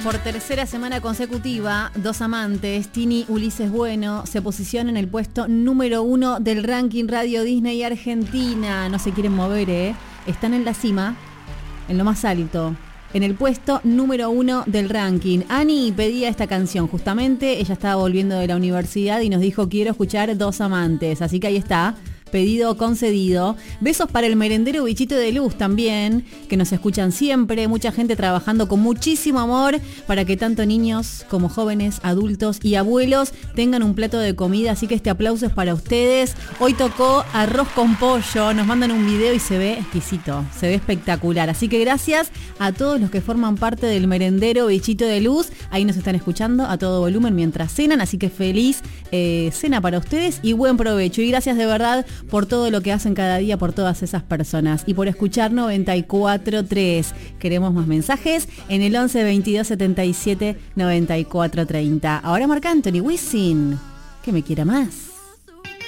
Por tercera semana consecutiva, dos amantes, Tini Ulises Bueno, se posicionan en el puesto número 1 del ranking Radio Disney Argentina. No se quieren mover, ¿eh? Están en la cima, en lo más alto, en el puesto número 1 del ranking. Ani pedía esta canción, justamente, ella estaba volviendo de la universidad y nos dijo, quiero escuchar Dos Amantes. Así que ahí está. Pedido concedido. Besos para el merendero Bichito de Luz también, que nos escuchan siempre. Mucha gente trabajando con muchísimo amor para que tanto niños como jóvenes, adultos y abuelos tengan un plato de comida. Así que este aplauso es para ustedes. Hoy tocó arroz con pollo. Nos mandan un video y se ve exquisito. Se ve espectacular. Así que gracias a todos los que forman parte del merendero Bichito de Luz. Ahí nos están escuchando a todo volumen mientras cenan. Así que feliz cena para ustedes y buen provecho. Y gracias de verdad por todo lo que hacen cada día por todas esas personas y por escuchar 94.3. Queremos más mensajes en el 11 22 77 94 30. Ahora Marc Anthony, Wisin, que me quiera más.